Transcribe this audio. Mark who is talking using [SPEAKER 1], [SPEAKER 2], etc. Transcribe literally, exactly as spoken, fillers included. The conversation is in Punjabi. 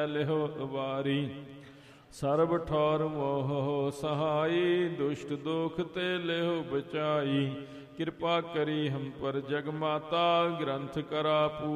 [SPEAKER 1] ਲਿਹੁ ਉਬਾਰੀ। ਸਰਬ ਠੌਰ ਮੋਹ ਸਹਾਈ, ਦੁਸ਼ਟ ਦੋਖ ਤੇ ਲਿਹੁ ਬਚਾਈ। ਕਿਰਪਾ ਕਰੀ ਹਮ ਪਰ ਜਗ ਮਾਤਾ, ਗ੍ਰੰਥ ਕਰਾ ਪੂ